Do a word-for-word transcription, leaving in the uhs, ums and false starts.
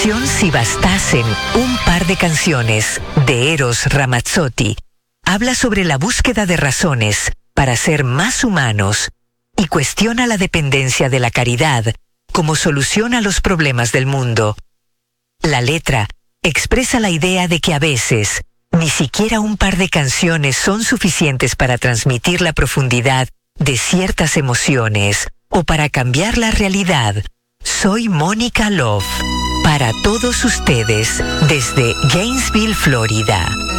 Si bastasen un par de canciones de Eros Ramazzotti habla sobre la búsqueda de razones para ser más humanos y cuestiona la dependencia de la caridad como solución a los problemas del mundo. La letra expresa la idea de que a veces ni siquiera un par de canciones son suficientes para transmitir la profundidad de ciertas emociones o para cambiar la realidad. Soy Mónica Love. Para todos ustedes, desde Gainesville, Florida.